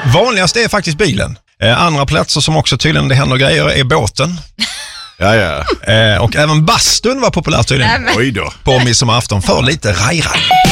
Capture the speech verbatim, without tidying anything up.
Vanligast är faktiskt bilen. Eh, andra platser som också tydligen det händer grejer är båten. Ja, ja. Eh, och även bastun var populär tydligen. Nej, men... Oj då. På midsommarafton för lite raj-raj.